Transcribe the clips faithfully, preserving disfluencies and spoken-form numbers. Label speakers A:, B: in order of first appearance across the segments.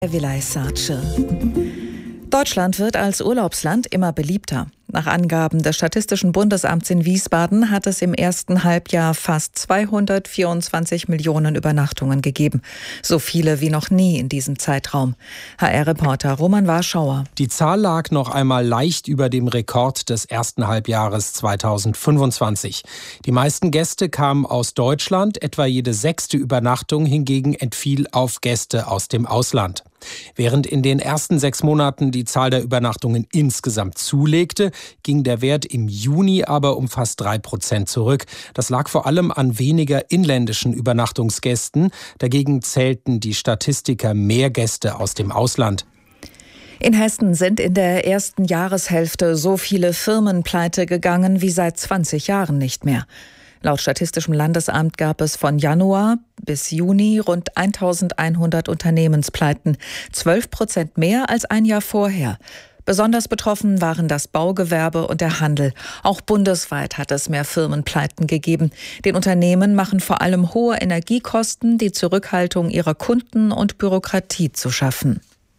A: Vilay Sarce. Deutschland wird als Urlaubsland immer beliebter. Nach Angaben des Statistischen Bundesamts in Wiesbaden hat es im ersten Halbjahr fast zweihundertvierundzwanzig Millionen Übernachtungen gegeben. So viele wie noch nie in diesem Zeitraum. H R-Reporter Roman Warschauer.
B: Die Zahl lag noch einmal leicht über dem Rekord des ersten Halbjahres zweitausendfünfundzwanzig. Die meisten Gäste kamen aus Deutschland, etwa jede sechste Übernachtung hingegen entfiel auf Gäste aus dem Ausland. Während in den ersten sechs Monaten die Zahl der Übernachtungen insgesamt zulegte, ging der Wert im Juni aber um fast drei Prozent zurück. Das lag vor allem an weniger inländischen Übernachtungsgästen. Dagegen zählten die Statistiker mehr Gäste aus dem Ausland.
A: In Hessen sind in der ersten Jahreshälfte so viele Firmen pleite gegangen wie seit zwanzig Jahren nicht mehr. Laut Statistischem Landesamt gab es von Januar bis Juni rund eintausendeinhundert Unternehmenspleiten, zwölf Prozent mehr als ein Jahr vorher. Besonders betroffen waren das Baugewerbe und der Handel. Auch bundesweit hat es mehr Firmenpleiten gegeben. Den Unternehmen machen vor allem hohe Energiekosten, die Zurückhaltung ihrer Kunden und Bürokratie zu schaffen.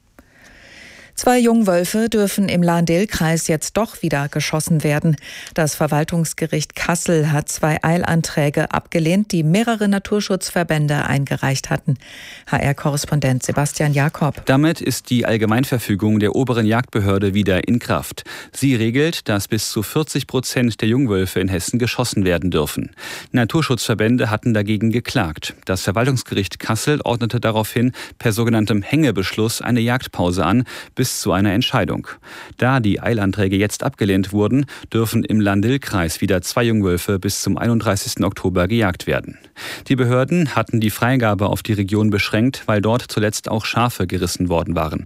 A: Zwei Jungwölfe dürfen im Lahn-Dill-Kreis jetzt doch wieder geschossen werden. Das Verwaltungsgericht Kassel hat zwei Eilanträge abgelehnt, die mehrere Naturschutzverbände eingereicht hatten. H R-Korrespondent Sebastian Jakob.
C: Damit ist die Allgemeinverfügung der oberen Jagdbehörde wieder in Kraft. Sie regelt, dass bis zu vierzig Prozent der Jungwölfe in Hessen geschossen werden dürfen. Naturschutzverbände hatten dagegen geklagt. Das Verwaltungsgericht Kassel ordnete daraufhin per sogenanntem Hängebeschluss eine Jagdpause an, bis zu einer Entscheidung. Da die Eilanträge jetzt abgelehnt wurden, dürfen im Lahn-Dill-Kreis wieder zwei Jungwölfe bis zum einunddreißigsten Oktober gejagt werden. Die Behörden hatten die Freigabe auf die Region beschränkt, weil dort zuletzt auch Schafe gerissen worden waren.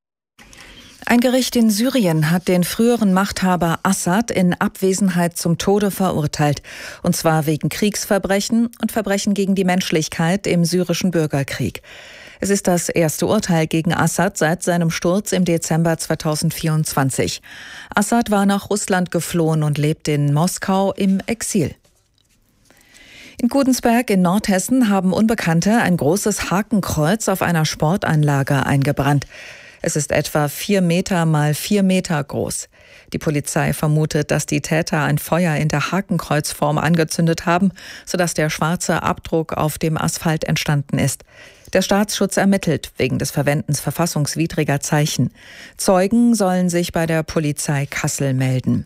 A: Ein Gericht in Syrien hat den früheren Machthaber Assad in Abwesenheit zum Tode verurteilt. Und zwar wegen Kriegsverbrechen und Verbrechen gegen die Menschlichkeit im syrischen Bürgerkrieg. Es ist das erste Urteil gegen Assad seit seinem Sturz im Dezember zweitausendvierundzwanzig. Assad war nach Russland geflohen und lebt in Moskau im Exil. In Gudensberg in Nordhessen haben Unbekannte ein großes Hakenkreuz auf einer Sportanlage eingebrannt. Es ist etwa vier Meter mal vier Meter groß. Die Polizei vermutet, dass die Täter ein Feuer in der Hakenkreuzform angezündet haben, sodass der schwarze Abdruck auf dem Asphalt entstanden ist. Der Staatsschutz ermittelt wegen des Verwendens verfassungswidriger Zeichen. Zeugen sollen sich bei der Polizei Kassel melden.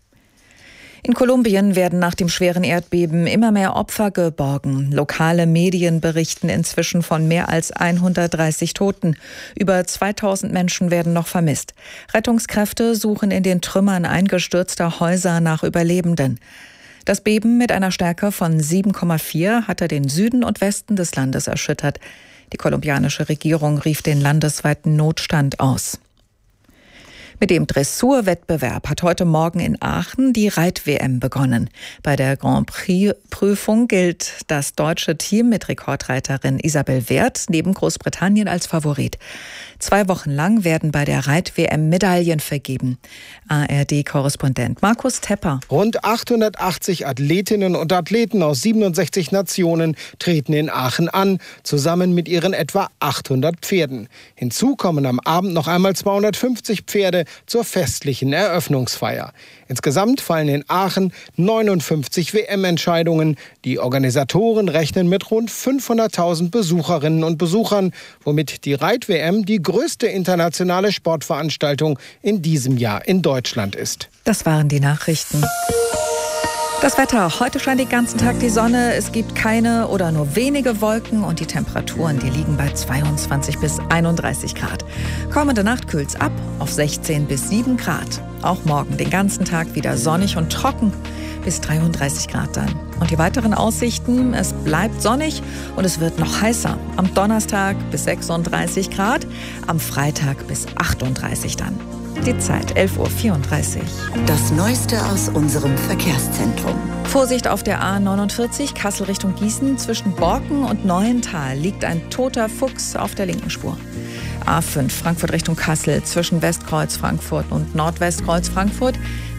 A: In Kolumbien werden nach dem schweren Erdbeben immer mehr Opfer geborgen. Lokale Medien berichten inzwischen von mehr als hundertdreißig Toten. Über zweitausend Menschen werden noch vermisst. Rettungskräfte suchen in den Trümmern eingestürzter Häuser nach Überlebenden. Das Beben mit einer Stärke von sieben Komma vier hatte den Süden und Westen des Landes erschüttert. Die kolumbianische Regierung rief den landesweiten Notstand aus. Mit dem Dressurwettbewerb hat heute Morgen in Aachen die Reit-W M begonnen. Bei der Grand Prix-Prüfung gilt das deutsche Team mit Rekordreiterin Isabel Werth neben Großbritannien als Favorit. Zwei Wochen lang werden bei der Reit-W M Medaillen vergeben. A R D-Korrespondent Markus Tepper.
D: Rund achthundertachtzig Athletinnen und Athleten aus siebenundsechzig Nationen treten in Aachen an, zusammen mit ihren etwa achthundert Pferden. Hinzu kommen am Abend noch einmal zweihundertfünfzig Pferde zur festlichen Eröffnungsfeier. Insgesamt fallen in Aachen neunundfünfzig W M-Entscheidungen. Die Organisatoren rechnen mit rund fünfhunderttausend Besucherinnen und Besuchern, womit die Reit-W M die größte internationale Sportveranstaltung in diesem Jahr in Deutschland ist.
A: Das waren die Nachrichten. Das Wetter. Heute scheint den ganzen Tag die Sonne. Es gibt keine oder nur wenige Wolken und die Temperaturen, die liegen bei zweiundzwanzig bis einunddreißig Grad. Kommende Nacht kühlt's ab auf sechzehn bis sieben Grad. Auch morgen den ganzen Tag wieder sonnig und trocken bis dreiunddreißig Grad dann. Und die weiteren Aussichten, es bleibt sonnig und es wird noch heißer. Am Donnerstag bis sechsunddreißig Grad, am Freitag bis achtunddreißig dann. Die Zeit elf Uhr vierunddreißig.
E: Das Neueste aus unserem Verkehrszentrum.
A: Vorsicht auf der A neunundvierzig, Kassel Richtung Gießen. Zwischen Borken und Neuental liegt ein toter Fuchs auf der linken Spur. A fünf, Frankfurt Richtung Kassel. Zwischen Westkreuz Frankfurt und Nordwestkreuz Frankfurt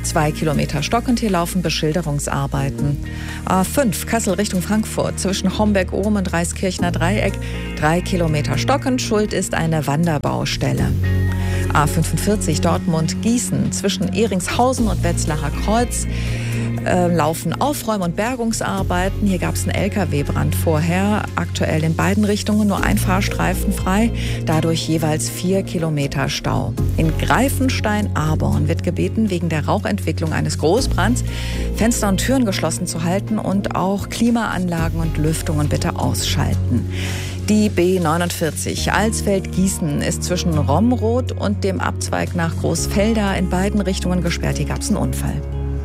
A: Zwei Kilometer stockend, hier laufen Beschilderungsarbeiten. A fünf Kassel Richtung Frankfurt zwischen Homberg-Ohm und Reiskirchner Dreieck. Drei Kilometer stockend, schuld ist eine Wanderbaustelle. A fünfundvierzig Dortmund-Gießen zwischen Ehringshausen und Wetzlarer Kreuz äh, laufen Aufräum- und Bergungsarbeiten. Hier gab es einen L K W-Brand vorher. Aktuell in beiden Richtungen nur ein Fahrstreifen frei. Dadurch jeweils vier Kilometer Stau. In Greifenstein-Aborn wird gebeten, wegen der Rauchentwicklung eines Großbrands Fenster und Türen geschlossen zu halten und auch Klimaanlagen und Lüftungen bitte ausschalten. Die B neunundvierzig Alsfeld-Gießen ist zwischen Romroth und dem Abzweig nach Großfelda in beiden Richtungen gesperrt. Hier gab es einen Unfall.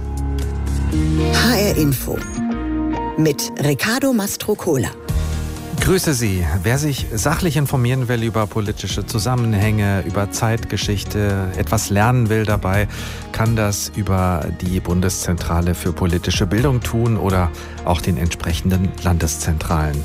E: H R Info mit Riccardo Mastrocola.
F: Grüße Sie. Wer sich sachlich informieren will über politische Zusammenhänge, über Zeitgeschichte, etwas lernen will dabei, kann das über die Bundeszentrale für politische Bildung tun oder auch den entsprechenden Landeszentralen.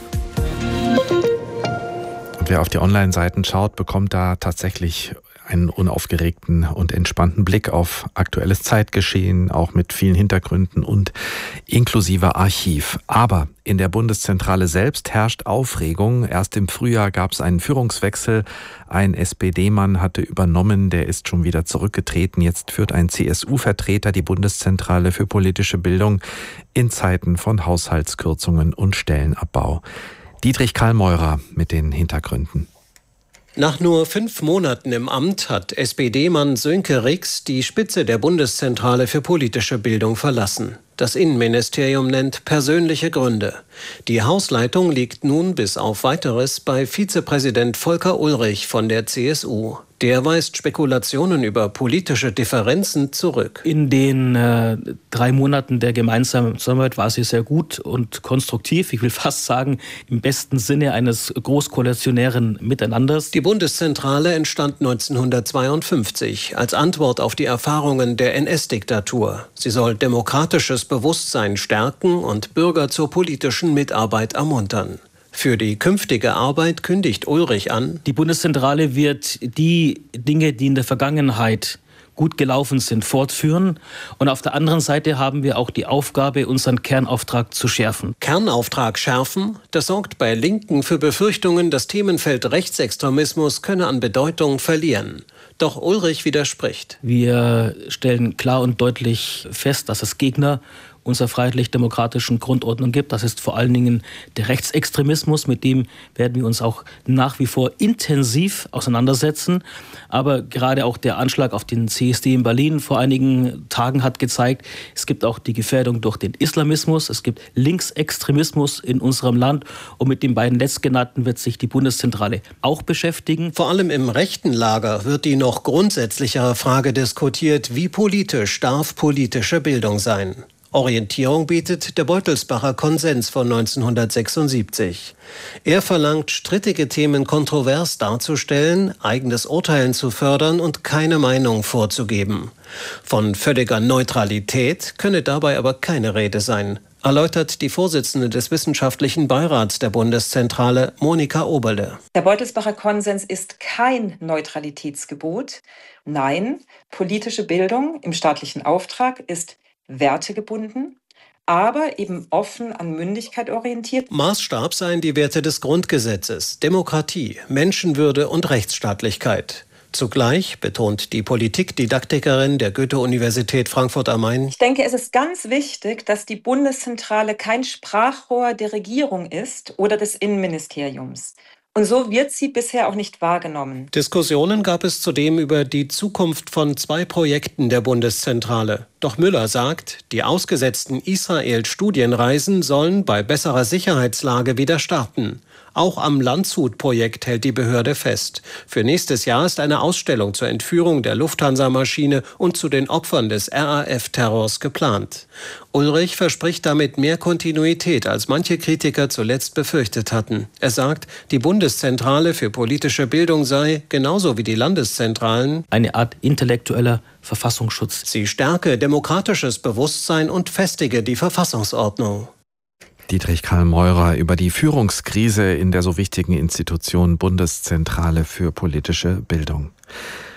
F: Und wer auf die Online-Seiten schaut, bekommt da tatsächlich einen unaufgeregten und entspannten Blick auf aktuelles Zeitgeschehen, auch mit vielen Hintergründen und inklusive Archiv. Aber in der Bundeszentrale selbst herrscht Aufregung. Erst im Frühjahr gab es einen Führungswechsel. Ein S P D-Mann hatte übernommen, der ist schon wieder zurückgetreten. Jetzt führt ein C S U-Vertreter die Bundeszentrale für politische Bildung in Zeiten von Haushaltskürzungen und Stellenabbau. Dietrich Karl Meurer mit den Hintergründen.
G: Nach nur fünf Monaten im Amt hat S P D-Mann Sönke Rix die Spitze der Bundeszentrale für politische Bildung verlassen. Das Innenministerium nennt persönliche Gründe. Die Hausleitung liegt nun bis auf Weiteres bei Vizepräsident Volker Ullrich von der C S U. Der weist Spekulationen über politische Differenzen zurück.
H: In den äh, drei Monaten der gemeinsamen Zusammenarbeit war sie sehr gut und konstruktiv. Ich will fast sagen, im besten Sinne eines großkoalitionären Miteinanders.
G: Die Bundeszentrale entstand neunzehnhundertzweiundfünfzig als Antwort auf die Erfahrungen der N S-Diktatur. Sie soll demokratisches Bewusstsein stärken und Bürger zur politischen Mitarbeit ermuntern. Für die künftige Arbeit kündigt Ullrich an:
H: Die Bundeszentrale wird die Dinge, die in der Vergangenheit gut gelaufen sind, fortführen. Und auf der anderen Seite haben wir auch die Aufgabe, unseren Kernauftrag zu schärfen.
G: Kernauftrag schärfen? Das sorgt bei Linken für Befürchtungen, das Themenfeld Rechtsextremismus könne an Bedeutung verlieren. Doch Ullrich widerspricht.
H: Wir stellen klar und deutlich fest, dass es Gegner unserer freiheitlich-demokratischen Grundordnung gibt. Das ist vor allen Dingen der Rechtsextremismus, mit dem werden wir uns auch nach wie vor intensiv auseinandersetzen. Aber gerade auch der Anschlag auf den C S D in Berlin vor einigen Tagen hat gezeigt, es gibt auch die Gefährdung durch den Islamismus, es gibt Linksextremismus in unserem Land und mit den beiden letztgenannten wird sich die Bundeszentrale auch beschäftigen.
G: Vor allem im rechten Lager wird die noch grundsätzlichere Frage diskutiert, wie politisch darf politische Bildung sein? Orientierung bietet der Beutelsbacher Konsens von neunzehnhundertsechsundsiebzig. Er verlangt, strittige Themen kontrovers darzustellen, eigenes Urteilen zu fördern und keine Meinung vorzugeben. Von völliger Neutralität könne dabei aber keine Rede sein, erläutert die Vorsitzende des Wissenschaftlichen Beirats der Bundeszentrale, Monika Oberle.
I: Der Beutelsbacher Konsens ist kein Neutralitätsgebot. Nein, politische Bildung im staatlichen Auftrag ist wertegebunden, aber eben offen an Mündigkeit orientiert.
G: Maßstab seien die Werte des Grundgesetzes, Demokratie, Menschenwürde und Rechtsstaatlichkeit. Zugleich betont die Politikdidaktikerin der Goethe-Universität Frankfurt am Main:
I: Ich denke, es ist ganz wichtig, dass die Bundeszentrale kein Sprachrohr der Regierung ist oder des Innenministeriums. Und so wird sie bisher auch nicht wahrgenommen.
G: Diskussionen gab es zudem über die Zukunft von zwei Projekten der Bundeszentrale. Doch Müller sagt, die ausgesetzten Israel-Studienreisen sollen bei besserer Sicherheitslage wieder starten. Auch am Landshut-Projekt hält die Behörde fest. Für nächstes Jahr ist eine Ausstellung zur Entführung der Lufthansa-Maschine und zu den Opfern des R A F-Terrors geplant. Ullrich verspricht damit mehr Kontinuität, als manche Kritiker zuletzt befürchtet hatten. Er sagt, die Bundeszentrale für politische Bildung sei, genauso wie die Landeszentralen,
H: eine Art intellektueller Verfassungsschutz.
G: Sie stärke demokratisches Bewusstsein und festige die Verfassungsordnung.
F: Dietrich Karl Meurer über die Führungskrise in der so wichtigen Institution Bundeszentrale für politische Bildung.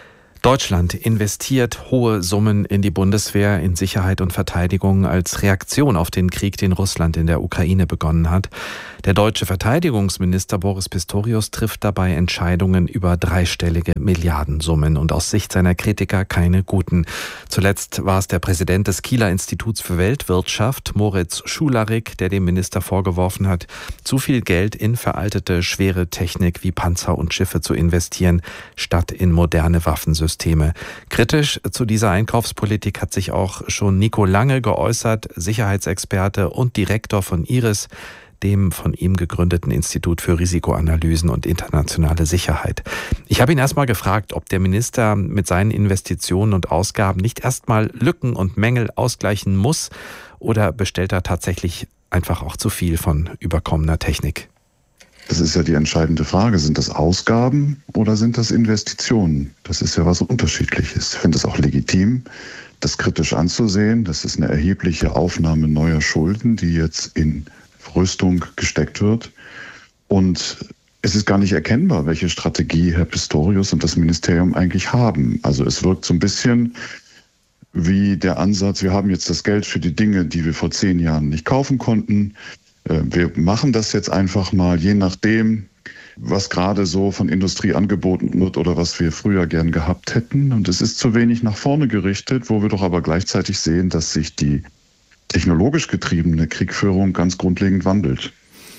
F: Deutschland investiert hohe Summen in die Bundeswehr, in Sicherheit und Verteidigung als Reaktion auf den Krieg, den Russland in der Ukraine begonnen hat. Der deutsche Verteidigungsminister Boris Pistorius trifft dabei Entscheidungen über dreistellige Milliardensummen und aus Sicht seiner Kritiker keine guten. Zuletzt war es der Präsident des Kieler Instituts für Weltwirtschaft, Moritz Schularik, der dem Minister vorgeworfen hat, zu viel Geld in veraltete, schwere Technik wie Panzer und Schiffe zu investieren, statt in moderne Waffensysteme. Kritisch zu dieser Einkaufspolitik hat sich auch schon Nico Lange geäußert, Sicherheitsexperte und Direktor von IRIS, dem von ihm gegründeten Institut für Risikoanalysen und internationale Sicherheit. Ich habe ihn erstmal gefragt, ob der Minister mit seinen Investitionen und Ausgaben nicht erstmal Lücken und Mängel ausgleichen muss oder bestellt er tatsächlich einfach auch zu viel von überkommener Technik?
J: Das ist ja die entscheidende Frage. Sind das Ausgaben oder sind das Investitionen? Das ist ja was Unterschiedliches. Ich finde es auch legitim, das kritisch anzusehen. Das ist eine erhebliche Aufnahme neuer Schulden, die jetzt in Rüstung gesteckt wird. Und es ist gar nicht erkennbar, welche Strategie Herr Pistorius und das Ministerium eigentlich haben. Also es wirkt so ein bisschen wie der Ansatz, wir haben jetzt das Geld für die Dinge, die wir vor zehn Jahren nicht kaufen konnten. Wir machen das jetzt einfach mal, je nachdem, was gerade so von Industrie angeboten wird oder was wir früher gern gehabt hätten. Und es ist zu wenig nach vorne gerichtet, wo wir doch aber gleichzeitig sehen, dass sich die technologisch getriebene Kriegführung ganz grundlegend wandelt.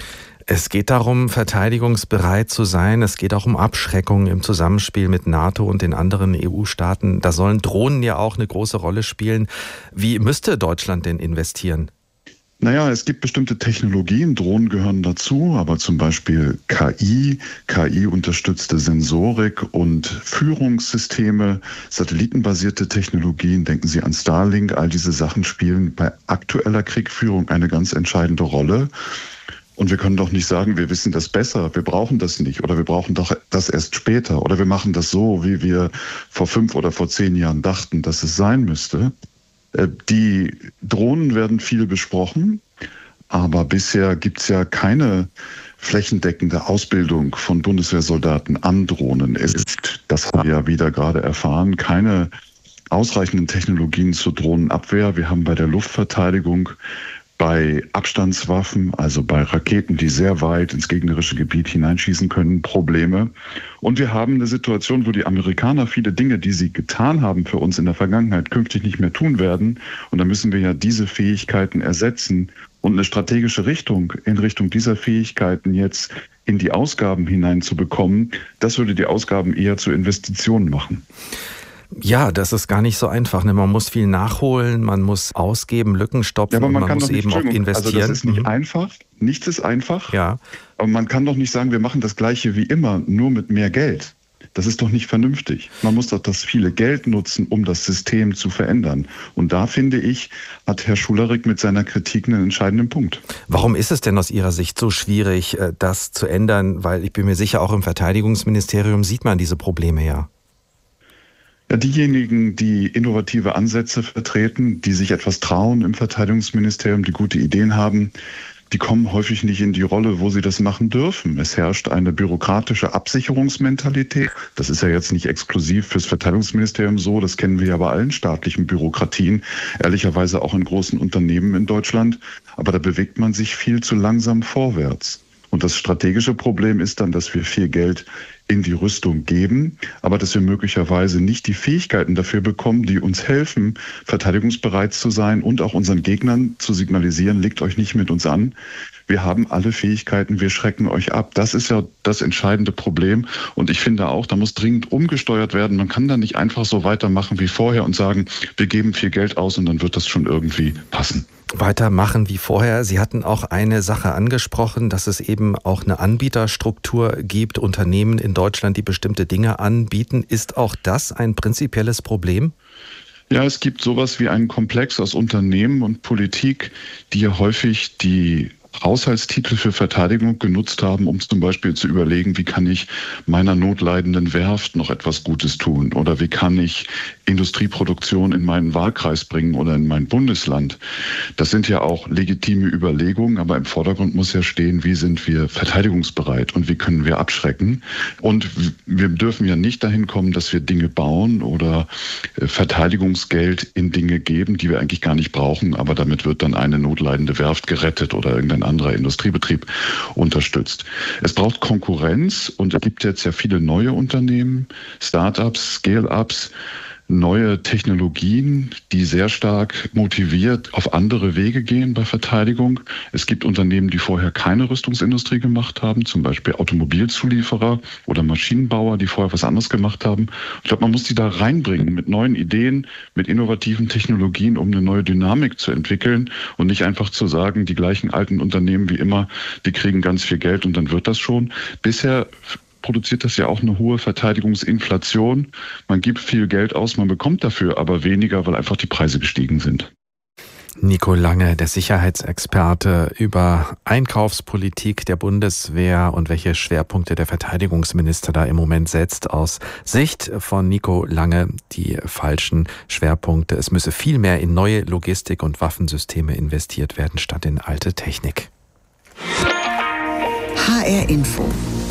F: Es geht darum, verteidigungsbereit zu sein. Es geht auch um Abschreckung im Zusammenspiel mit NATO und den anderen E U-Staaten. Da sollen Drohnen ja auch eine große Rolle spielen. Wie müsste Deutschland denn investieren?
J: Naja, es gibt bestimmte Technologien, Drohnen gehören dazu, aber zum Beispiel K I, K I-unterstützte Sensorik und Führungssysteme, satellitenbasierte Technologien, denken Sie an Starlink, all diese Sachen spielen bei aktueller Kriegführung eine ganz entscheidende Rolle. Und wir können doch nicht sagen, wir wissen das besser, wir brauchen das nicht oder wir brauchen doch das erst später oder wir machen das so, wie wir vor fünf oder vor zehn Jahren dachten, dass es sein müsste. Die Drohnen werden viel besprochen, aber bisher gibt es ja keine flächendeckende Ausbildung von Bundeswehrsoldaten an Drohnen. Es ist, das haben wir ja wieder gerade erfahren, keine ausreichenden Technologien zur Drohnenabwehr. Wir haben bei der Luftverteidigung, bei Abstandswaffen, also bei Raketen, die sehr weit ins gegnerische Gebiet hineinschießen können, Probleme. Und wir haben eine Situation, wo die Amerikaner viele Dinge, die sie getan haben für uns in der Vergangenheit, künftig nicht mehr tun werden. Und da müssen wir ja diese Fähigkeiten ersetzen und eine strategische Richtung in Richtung dieser Fähigkeiten jetzt in die Ausgaben hineinzubekommen. Das würde die Ausgaben eher zu Investitionen machen.
F: Ja, das ist gar nicht so einfach. Ne? Man muss viel nachholen, man muss ausgeben, Lücken stopfen, ja, aber man, und man muss eben auch investieren.
J: Also das ist nicht einfach, nichts ist einfach.
F: Ja.
J: Aber man kann doch nicht sagen, wir machen das Gleiche wie immer, nur mit mehr Geld. Das ist doch nicht vernünftig. Man muss doch das viele Geld nutzen, um das System zu verändern. Und da, finde ich, hat Herr Schularik mit seiner Kritik einen entscheidenden Punkt.
F: Warum ist es denn aus Ihrer Sicht so schwierig, das zu ändern? Weil ich bin mir sicher, auch im Verteidigungsministerium sieht man diese Probleme ja.
J: Ja, diejenigen, die innovative Ansätze vertreten, die sich etwas trauen im Verteidigungsministerium, die gute Ideen haben, die kommen häufig nicht in die Rolle, wo sie das machen dürfen. Es herrscht eine bürokratische Absicherungsmentalität. Das ist ja jetzt nicht exklusiv fürs Verteidigungsministerium so, das kennen wir ja bei allen staatlichen Bürokratien, ehrlicherweise auch in großen Unternehmen in Deutschland. Aber da bewegt man sich viel zu langsam vorwärts. Und das strategische Problem ist dann, dass wir viel Geld in die Rüstung geben, aber dass wir möglicherweise nicht die Fähigkeiten dafür bekommen, die uns helfen, verteidigungsbereit zu sein und auch unseren Gegnern zu signalisieren, legt euch nicht mit uns an. Wir haben alle Fähigkeiten, wir schrecken euch ab. Das ist ja das entscheidende Problem. Und ich finde auch, da muss dringend umgesteuert werden. Man kann da nicht einfach so weitermachen wie vorher und sagen, wir geben viel Geld aus und dann wird das schon irgendwie passen.
F: Weitermachen wie vorher. Sie hatten auch eine Sache angesprochen, dass es eben auch eine Anbieterstruktur gibt, Unternehmen in Deutschland, die bestimmte Dinge anbieten. Ist auch das ein prinzipielles Problem?
J: Ja, es gibt sowas wie einen Komplex aus Unternehmen und Politik, die ja häufig die Haushaltstitel für Verteidigung genutzt haben, um zum Beispiel zu überlegen, wie kann ich meiner notleidenden Werft noch etwas Gutes tun oder wie kann ich Industrieproduktion in meinen Wahlkreis bringen oder in mein Bundesland. Das sind ja auch legitime Überlegungen, aber im Vordergrund muss ja stehen, wie sind wir verteidigungsbereit und wie können wir abschrecken. Und wir dürfen ja nicht dahin kommen, dass wir Dinge bauen oder Verteidigungsgeld in Dinge geben, die wir eigentlich gar nicht brauchen, aber damit wird dann eine notleidende Werft gerettet oder irgendein anderer Industriebetrieb unterstützt. Es braucht Konkurrenz und es gibt jetzt ja viele neue Unternehmen, Start-ups, Scale-ups, neue Technologien, die sehr stark motiviert auf andere Wege gehen bei Verteidigung. Es gibt Unternehmen, die vorher keine Rüstungsindustrie gemacht haben, zum Beispiel Automobilzulieferer oder Maschinenbauer, die vorher was anderes gemacht haben. Ich glaube, man muss die da reinbringen mit neuen Ideen, mit innovativen Technologien, um eine neue Dynamik zu entwickeln und nicht einfach zu sagen, die gleichen alten Unternehmen wie immer, die kriegen ganz viel Geld und dann wird das schon. Bisher produziert das ja auch eine hohe Verteidigungsinflation. Man gibt viel Geld aus, man bekommt dafür aber weniger, weil einfach die Preise gestiegen sind.
F: Nico Lange, der Sicherheitsexperte, über Einkaufspolitik der Bundeswehr und welche Schwerpunkte der Verteidigungsminister da im Moment setzt. Aus Sicht von Nico Lange die falschen Schwerpunkte. Es müsse viel mehr in neue Logistik- und Waffensysteme investiert werden, statt in alte Technik.
E: H R Info.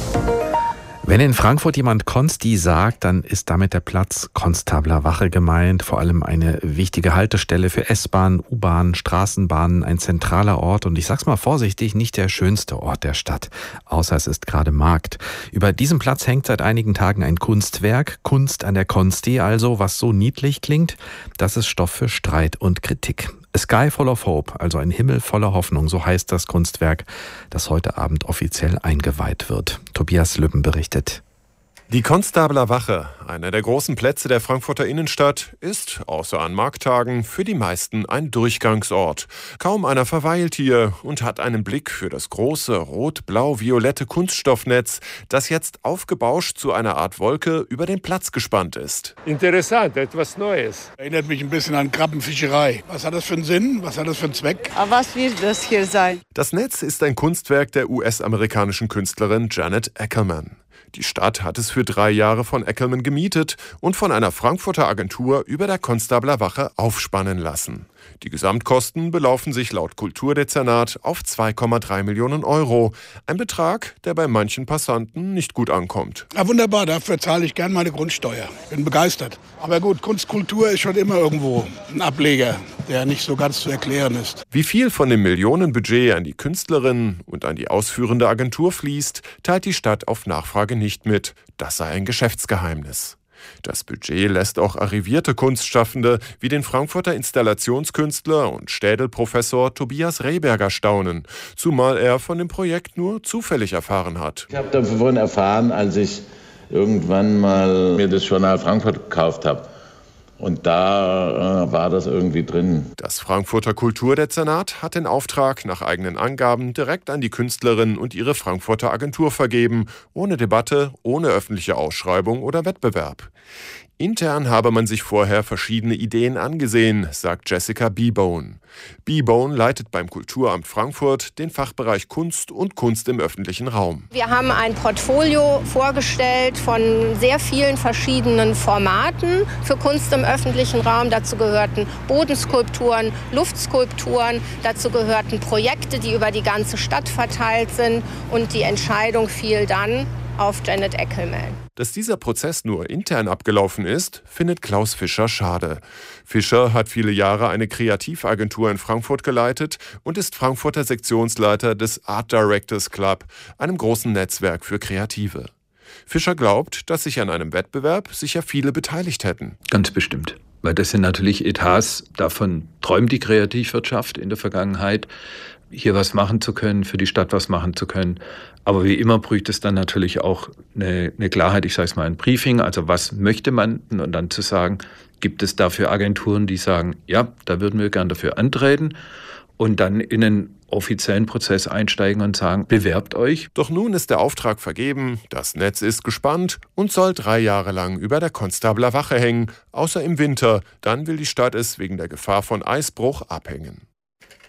F: Wenn in Frankfurt jemand Konsti sagt, dann ist damit der Platz Konstabler Wache gemeint. Vor allem eine wichtige Haltestelle für S-Bahn, U-Bahn, Straßenbahnen, ein zentraler Ort und ich sag's mal vorsichtig, nicht der schönste Ort der Stadt. Außer es ist gerade Markt. Über diesem Platz hängt seit einigen Tagen ein Kunstwerk, Kunst an der Konsti also, was so niedlich klingt, das ist Stoff für Streit und Kritik. A Sky Full of Hope, also ein Himmel voller Hoffnung, so heißt das Kunstwerk, das heute Abend offiziell eingeweiht wird. Tobias Lübben berichtet.
K: Die Konstabler Wache, einer der großen Plätze der Frankfurter Innenstadt, ist, außer an Markttagen, für die meisten ein Durchgangsort. Kaum einer verweilt hier und hat einen Blick für das große rot-blau-violette Kunststoffnetz, das jetzt aufgebauscht zu einer Art Wolke über den Platz gespannt ist.
L: Interessant, etwas Neues.
M: Erinnert mich ein bisschen an Krabbenfischerei. Was hat das für einen Sinn? Was hat das für einen Zweck?
N: Aber was wird das hier sein?
K: Das Netz ist ein Kunstwerk der U S-amerikanischen Künstlerin Janet Ackerman. Die Stadt hat es für drei Jahre von Ackerman gemietet und von einer Frankfurter Agentur über der Konstabler Wache aufspannen lassen. Die Gesamtkosten belaufen sich laut Kulturdezernat auf zwei Komma drei Millionen Euro. Ein Betrag, der bei manchen Passanten nicht gut ankommt.
M: Ja, wunderbar, dafür zahle ich gern meine Grundsteuer. Bin begeistert. Aber gut, Kunstkultur ist schon immer irgendwo ein Ableger, der nicht so ganz zu erklären ist.
K: Wie viel von dem Millionenbudget an die Künstlerin und an die ausführende Agentur fließt, teilt die Stadt auf Nachfrage nicht mit. Das sei ein Geschäftsgeheimnis. Das Budget lässt auch arrivierte Kunstschaffende wie den Frankfurter Installationskünstler und Städelprofessor Tobias Rehberger staunen, zumal er von dem Projekt nur zufällig erfahren hat.
O: Ich habe davon erfahren, als ich irgendwann mal mir das Journal Frankfurt gekauft habe. Und da äh, war das irgendwie drin.
K: Das Frankfurter Kulturdezernat hat den Auftrag nach eigenen Angaben direkt an die Künstlerin und ihre Frankfurter Agentur vergeben, ohne Debatte, ohne öffentliche Ausschreibung oder Wettbewerb. Intern habe man sich vorher verschiedene Ideen angesehen, sagt Jessica Beebone. Beebone leitet beim Kulturamt Frankfurt den Fachbereich Kunst und Kunst im öffentlichen Raum.
P: Wir haben ein Portfolio vorgestellt von sehr vielen verschiedenen Formaten für Kunst im öffentlichen Raum. Dazu gehörten Bodenskulpturen, Luftskulpturen, dazu gehörten Projekte, die über die ganze Stadt verteilt sind. Und die Entscheidung fiel dann auf Janet Ackerman.
K: Dass dieser Prozess nur intern abgelaufen ist, findet Klaus Fischer schade. Fischer hat viele Jahre eine Kreativagentur in Frankfurt geleitet und ist Frankfurter Sektionsleiter des Art Directors Club, einem großen Netzwerk für Kreative. Fischer glaubt, dass sich an einem Wettbewerb sicher viele beteiligt hätten.
Q: Ganz bestimmt. Weil das sind natürlich Etats, davon träumt die Kreativwirtschaft in der Vergangenheit, hier was machen zu können, für die Stadt was machen zu können. Aber wie immer bräuchte es dann natürlich auch eine, eine Klarheit, ich sage es mal ein Briefing, also was möchte man und dann zu sagen, gibt es dafür Agenturen, die sagen, ja, da würden wir gern dafür antreten und dann in einen offiziellen Prozess einsteigen und sagen, bewerbt euch.
K: Doch nun ist der Auftrag vergeben, das Netz ist gespannt und soll drei Jahre lang über der Konstabler Wache hängen, außer im Winter, dann will die Stadt es wegen der Gefahr von Eisbruch abhängen.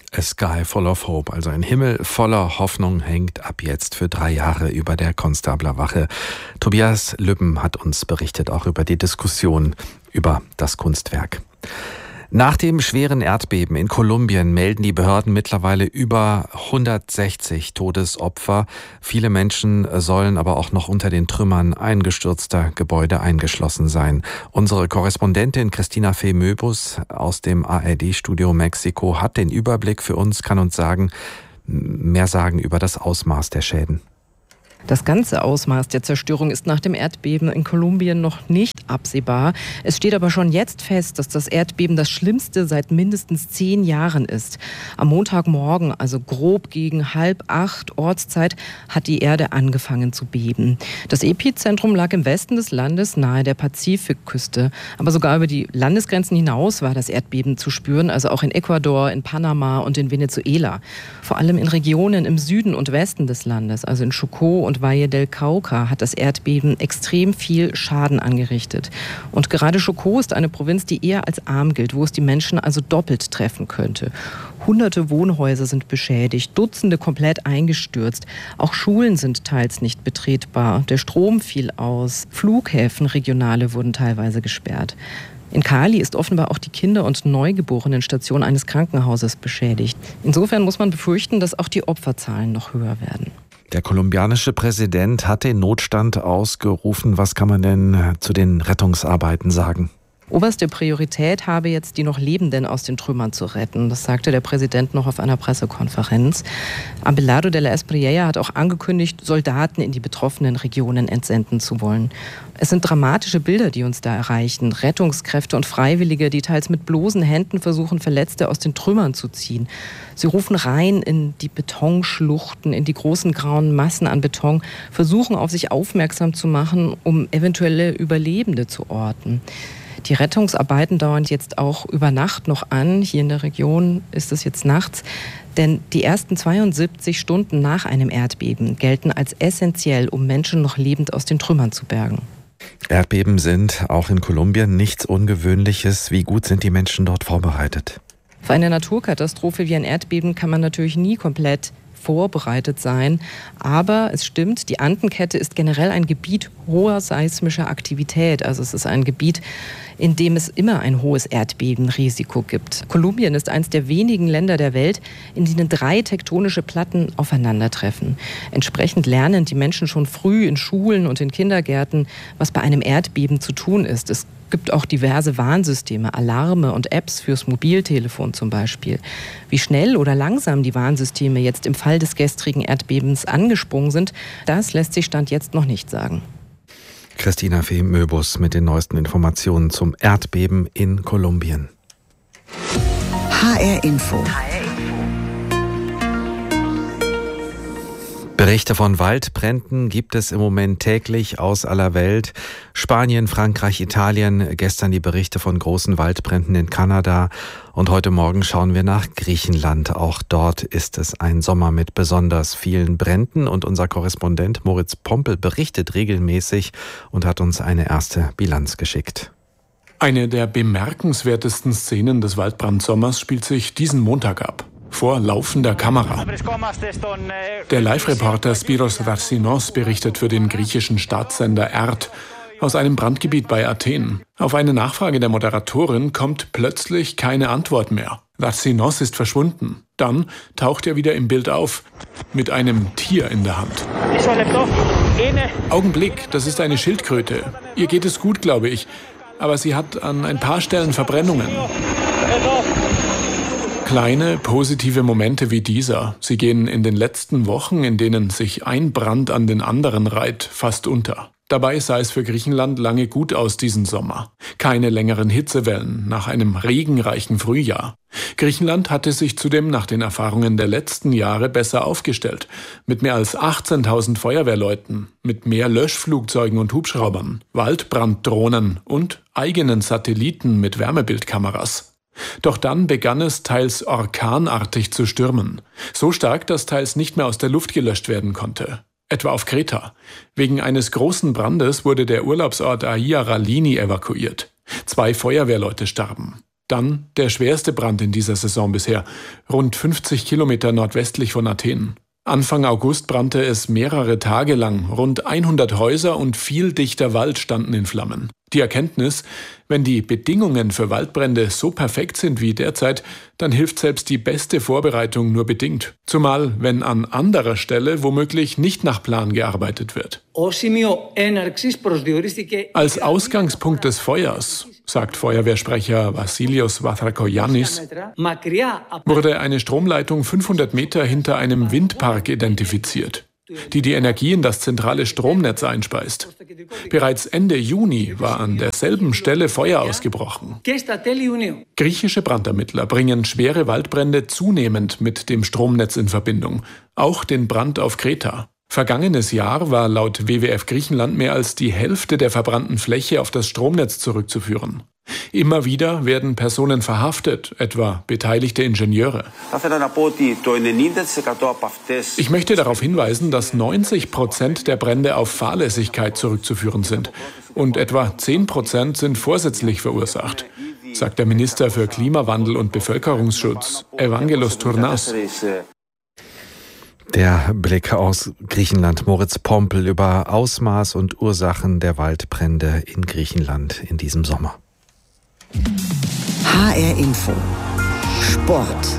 F: A Sky Full of Hope, also ein Himmel voller Hoffnung, hängt ab jetzt für drei Jahre über der Konstablerwache. Tobias Lübben hat uns berichtet, auch über die Diskussion über das Kunstwerk. Nach dem schweren Erdbeben in Kolumbien melden die Behörden mittlerweile über hundertsechzig Todesopfer. Viele Menschen sollen aber auch noch unter den Trümmern eingestürzter Gebäude eingeschlossen sein. Unsere Korrespondentin Christina Fee Möbus aus dem A R D-Studio Mexiko hat den Überblick für uns, kann uns sagen, mehr sagen über das Ausmaß der Schäden.
R: Das ganze Ausmaß der Zerstörung ist nach dem Erdbeben in Kolumbien noch nicht absehbar. Es steht aber schon jetzt fest, dass das Erdbeben das schlimmste seit mindestens zehn Jahren ist. Am Montagmorgen, also grob gegen halb acht Ortszeit, hat die Erde angefangen zu beben. Das Epizentrum lag im Westen des Landes nahe der Pazifikküste. Aber sogar über die Landesgrenzen hinaus war das Erdbeben zu spüren, also auch in Ecuador, in Panama und in Venezuela. Vor allem in Regionen im Süden und Westen des Landes, also in Chocó und Valle del Cauca, hat das Erdbeben extrem viel Schaden angerichtet. Und gerade Chocó ist eine Provinz, die eher als arm gilt, wo es die Menschen also doppelt treffen könnte. Hunderte Wohnhäuser sind beschädigt, Dutzende komplett eingestürzt. Auch Schulen sind teils nicht betretbar. Der Strom fiel aus. Flughäfen, regionale, wurden teilweise gesperrt. In Cali ist offenbar auch die Kinder- und Neugeborenenstation eines Krankenhauses beschädigt. Insofern muss man befürchten, dass auch die Opferzahlen noch höher werden.
F: Der kolumbianische Präsident hat den Notstand ausgerufen. Was kann man denn zu den Rettungsarbeiten sagen?
R: Oberste Priorität habe jetzt, die noch Lebenden aus den Trümmern zu retten. Das sagte der Präsident noch auf einer Pressekonferenz. Abelardo de la Espriella hat auch angekündigt, Soldaten in die betroffenen Regionen entsenden zu wollen. Es sind dramatische Bilder, die uns da erreichen. Rettungskräfte und Freiwillige, die teils mit bloßen Händen versuchen, Verletzte aus den Trümmern zu ziehen. Sie rufen rein in die Betonschluchten, in die großen grauen Massen an Beton, versuchen auf sich aufmerksam zu machen, um eventuelle Überlebende zu orten. Die Rettungsarbeiten dauern jetzt auch über Nacht noch an. Hier in der Region ist es jetzt nachts. Denn die ersten zweiundsiebzig Stunden nach einem Erdbeben gelten als essentiell, um Menschen noch lebend aus den Trümmern zu bergen.
F: Erdbeben sind auch in Kolumbien nichts Ungewöhnliches. Wie gut sind die Menschen dort vorbereitet?
R: Für eine Naturkatastrophe wie ein Erdbeben kann man natürlich nie komplett vorbereitet sein. Aber es stimmt, die Andenkette ist generell ein Gebiet hoher seismischer Aktivität. Also es ist ein Gebiet, in dem es immer ein hohes Erdbebenrisiko gibt. Kolumbien ist eines der wenigen Länder der Welt, in denen drei tektonische Platten aufeinandertreffen. Entsprechend lernen die Menschen schon früh in Schulen und in Kindergärten, was bei einem Erdbeben zu tun ist. Es gibt auch diverse Warnsysteme, Alarme und Apps fürs Mobiltelefon zum Beispiel. Wie schnell oder langsam die Warnsysteme jetzt im Fall des gestrigen Erdbebens angesprungen sind, das lässt sich Stand jetzt noch nicht sagen.
F: Christina Fee Möbus mit den neuesten Informationen zum Erdbeben in Kolumbien.
E: H R Info.
F: Berichte von Waldbränden gibt es im Moment täglich aus aller Welt. Spanien, Frankreich, Italien, gestern die Berichte von großen Waldbränden in Kanada und heute Morgen schauen wir nach Griechenland. Auch dort ist es ein Sommer mit besonders vielen Bränden und unser Korrespondent Moritz Pompel berichtet regelmäßig und hat uns eine erste Bilanz geschickt.
S: Eine der bemerkenswertesten Szenen des Waldbrandsommers spielt sich diesen Montag ab. Vor laufender Kamera. Der Live-Reporter Spiros Rarsinos berichtet für den griechischen Staatssender Ert aus einem Brandgebiet bei Athen. Auf eine Nachfrage der Moderatorin kommt plötzlich keine Antwort mehr. Rarsinos ist verschwunden. Dann taucht er wieder im Bild auf, mit einem Tier in der Hand. Augenblick, das ist eine Schildkröte. Ihr geht es gut, glaube ich. Aber sie hat an ein paar Stellen Verbrennungen. Kleine, positive Momente wie dieser, sie gehen in den letzten Wochen, in denen sich ein Brand an den anderen reiht, fast unter. Dabei sah es für Griechenland lange gut aus diesen Sommer. Keine längeren Hitzewellen nach einem regenreichen Frühjahr. Griechenland hatte sich zudem nach den Erfahrungen der letzten Jahre besser aufgestellt. Mit mehr als achtzehntausend Feuerwehrleuten, mit mehr Löschflugzeugen und Hubschraubern, Waldbranddrohnen und eigenen Satelliten mit Wärmebildkameras. Doch dann begann es teils orkanartig zu stürmen. So stark, dass teils nicht mehr aus der Luft gelöscht werden konnte. Etwa auf Kreta. Wegen eines großen Brandes wurde der Urlaubsort Aia Ralini evakuiert. Zwei Feuerwehrleute starben. Dann der schwerste Brand in dieser Saison bisher, rund fünfzig Kilometer nordwestlich von Athen. Anfang August brannte es mehrere Tage lang. Rund hundert Häuser und viel dichter Wald standen in Flammen. Die Erkenntnis, wenn die Bedingungen für Waldbrände so perfekt sind wie derzeit, dann hilft selbst die beste Vorbereitung nur bedingt. Zumal, wenn an anderer Stelle womöglich nicht nach Plan gearbeitet wird. Als Ausgangspunkt des Feuers, sagt Feuerwehrsprecher Vassilios Vathrakoyannis, wurde eine Stromleitung fünfhundert Meter hinter einem Windpark identifiziert, die die Energie in das zentrale Stromnetz einspeist. Bereits Ende Juni war an derselben Stelle Feuer ausgebrochen. Griechische Brandermittler bringen schwere Waldbrände zunehmend mit dem Stromnetz in Verbindung, auch den Brand auf Kreta. Vergangenes Jahr war laut W W F Griechenland mehr als die Hälfte der verbrannten Fläche auf das Stromnetz zurückzuführen. Immer wieder werden Personen verhaftet, etwa beteiligte Ingenieure. Ich möchte darauf hinweisen, dass neunzig Prozent der Brände auf Fahrlässigkeit zurückzuführen sind und etwa zehn Prozent sind vorsätzlich verursacht, sagt der Minister für Klimawandel und Bevölkerungsschutz, Evangelos Tournas.
F: Der Blick aus Griechenland. Moritz Pompel über Ausmaß und Ursachen der Waldbrände in Griechenland in diesem Sommer.
E: H R Info. Sport.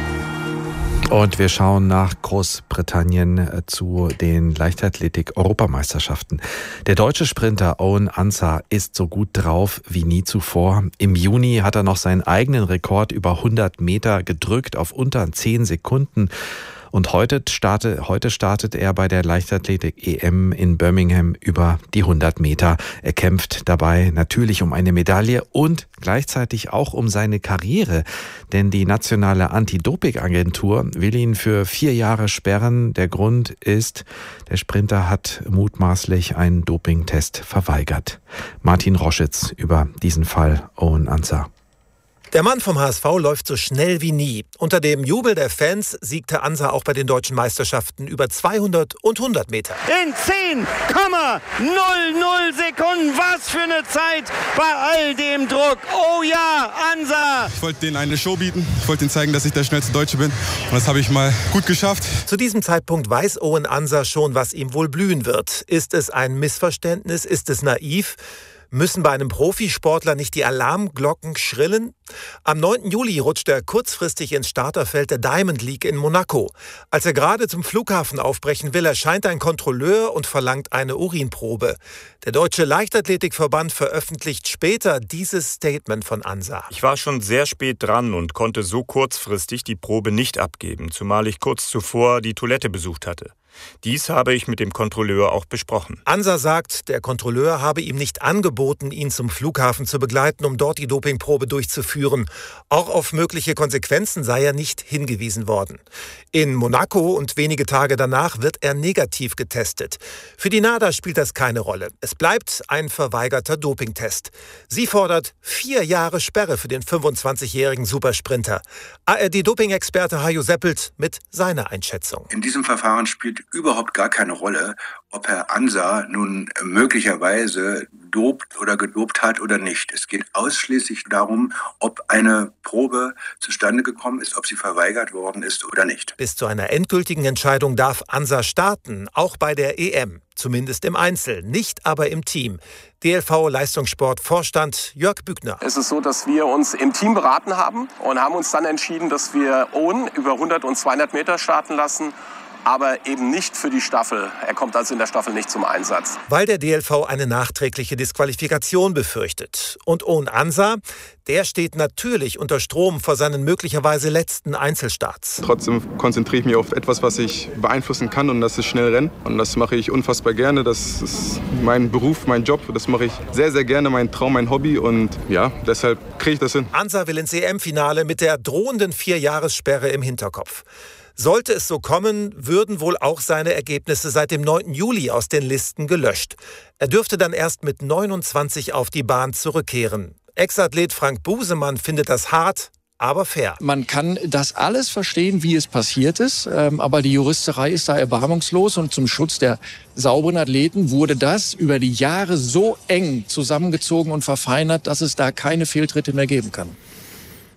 F: Und wir schauen nach Großbritannien zu den Leichtathletik-Europameisterschaften. Der deutsche Sprinter Owen Ansah ist so gut drauf wie nie zuvor. Im Juni hat er noch seinen eigenen Rekord über hundert Meter gedrückt auf unter zehn Sekunden. Und heute startet, heute startet er bei der Leichtathletik-E M in Birmingham über die hundert Meter. Er kämpft dabei natürlich um eine Medaille und gleichzeitig auch um seine Karriere. Denn die nationale Anti-Doping-Agentur will ihn für vier Jahre sperren. Der Grund ist, der Sprinter hat mutmaßlich einen Dopingtest verweigert. Martin Roschitz über diesen Fall Owen Ansah.
T: Der Mann vom H S V läuft so schnell wie nie. Unter dem Jubel der Fans siegte Ansah auch bei den deutschen Meisterschaften über zweihundert und hundert Meter.
U: In zehn Komma null null Sekunden. Was für eine Zeit bei all dem Druck. Oh ja, Ansah.
V: Ich wollte denen eine Show bieten. Ich wollte ihnen zeigen, dass ich der schnellste Deutsche bin. Und das habe ich mal gut geschafft.
T: Zu diesem Zeitpunkt weiß Owen Ansah schon, was ihm wohl blühen wird. Ist es ein Missverständnis? Ist es naiv? Müssen bei einem Profisportler nicht die Alarmglocken schrillen? Am neunten Juli rutscht er kurzfristig ins Starterfeld der Diamond League in Monaco. Als er gerade zum Flughafen aufbrechen will, erscheint ein Kontrolleur und verlangt eine Urinprobe. Der Deutsche Leichtathletikverband veröffentlicht später dieses Statement von Ansah.
W: Ich war schon sehr spät dran und konnte so kurzfristig die Probe nicht abgeben, zumal ich kurz zuvor die Toilette besucht hatte. Dies habe ich mit dem Kontrolleur auch besprochen.
T: Ansah sagt, der Kontrolleur habe ihm nicht angeboten, ihn zum Flughafen zu begleiten, um dort die Dopingprobe durchzuführen. Auch auf mögliche Konsequenzen sei er nicht hingewiesen worden. In Monaco und wenige Tage danach wird er negativ getestet. Für die NADA spielt das keine Rolle. Es bleibt ein verweigerter Dopingtest. Sie fordert vier Jahre Sperre für den fünfundzwanzigjährigen Supersprinter. A R D-Doping-Experte Hajo Seppelt mit seiner Einschätzung.
X: In diesem Verfahren spielt überhaupt gar keine Rolle, ob Herr Ansah nun möglicherweise dopt oder gedopt hat oder nicht. Es geht ausschließlich darum, ob eine Probe zustande gekommen ist, ob sie verweigert worden ist oder nicht.
T: Bis zu einer endgültigen Entscheidung darf Ansah starten, auch bei der E M. Zumindest im Einzel, nicht aber im Team. D L V-Leistungssport-Vorstand Jörg Bügner.
Y: Es ist so, dass wir uns im Team beraten haben und haben uns dann entschieden, dass wir Owen über hundert und zweihundert Meter starten lassen, aber eben nicht für die Staffel. Er kommt also in der Staffel nicht zum Einsatz.
T: Weil der D L V eine nachträgliche Disqualifikation befürchtet. Und Owen Ansah, der steht natürlich unter Strom vor seinen möglicherweise letzten Einzelstarts.
V: Trotzdem konzentriere ich mich auf etwas, was ich beeinflussen kann, und das ist schnell Rennen. Und das mache ich unfassbar gerne. Das ist mein Beruf, mein Job. Das mache ich sehr, sehr gerne, mein Traum, mein Hobby. Und ja, deshalb kriege ich das hin.
T: Ansah will ins E M-Finale mit der drohenden Vierjahressperre im Hinterkopf. Sollte es so kommen, würden wohl auch seine Ergebnisse seit dem neunten Juli aus den Listen gelöscht. Er dürfte dann erst mit neunundzwanzig auf die Bahn zurückkehren. Ex-Athlet Frank Busemann findet das hart, aber fair.
Z: Man kann das alles verstehen, wie es passiert ist, aber die Juristerei ist da erbarmungslos und zum Schutz der sauberen Athleten wurde das über die Jahre so eng zusammengezogen und verfeinert, dass es da keine Fehltritte mehr geben kann.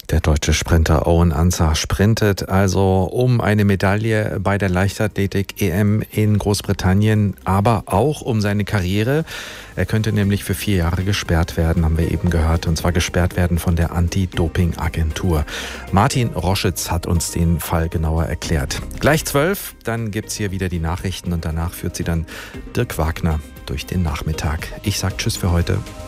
F: Der deutsche Sprinter Owen Ansah sprintet also um eine Medaille bei der Leichtathletik-E M in Großbritannien, aber auch um seine Karriere. Er könnte nämlich für vier Jahre gesperrt werden, haben wir eben gehört, und zwar gesperrt werden von der Anti-Doping-Agentur. Martin Roschitz hat uns den Fall genauer erklärt. Gleich zwölf, dann gibt's hier wieder die Nachrichten und danach führt sie dann Dirk Wagner durch den Nachmittag. Ich sag Tschüss für heute.